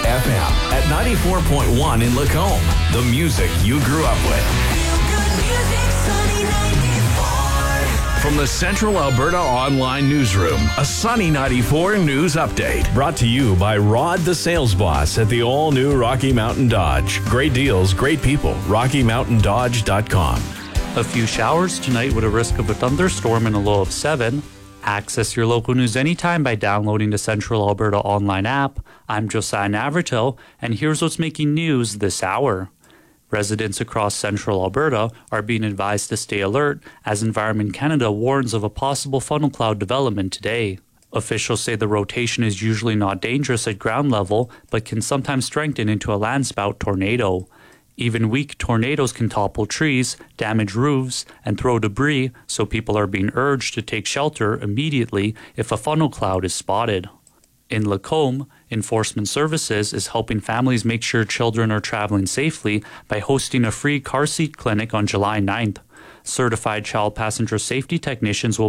FM at 94.1 in Lacombe. The music you grew up with. From the Central Alberta Online Newsroom, a Sunny 94 news update. Brought to you by Rod the Sales Boss at the all-new Rocky Mountain Dodge. Great deals, great people. RockyMountainDodge.com. A few showers tonight with a risk of a thunderstorm and a low of 7. Access your local news anytime by downloading the Central Alberta Online app. I'm Josiah Navrito, and here's what's making news this hour. Residents across Central Alberta are being advised to stay alert as Environment Canada warns of a possible funnel cloud development today. Officials say the rotation is usually not dangerous at ground level, but can sometimes strengthen into a landspout tornado. Even weak tornadoes can topple trees, damage roofs, and throw debris, so people are being urged to take shelter immediately if a funnel cloud is spotted. In Lacombe, Enforcement Services is helping families make sure children are traveling safely by hosting a free car seat clinic on July 9th. Certified child passenger safety technicians will